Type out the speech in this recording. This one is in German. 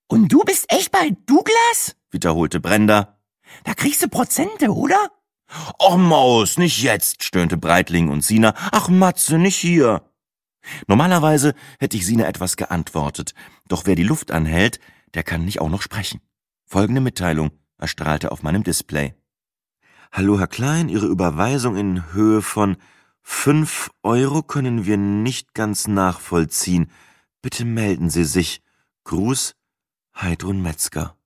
Und du bist echt bei Douglas? Wiederholte Brenda. Da kriegst du Prozente, oder? Och Maus, nicht jetzt, stöhnte Breitling und Sina. Ach Matze, nicht hier. Normalerweise hätte ich Sina etwas geantwortet, doch wer die Luft anhält, der kann nicht auch noch sprechen. Folgende Mitteilung erstrahlte auf meinem Display. Hallo Herr Klein, Ihre Überweisung in Höhe von 5 Euro können wir nicht ganz nachvollziehen. Bitte melden Sie sich. Gruß, Heidrun Metzger.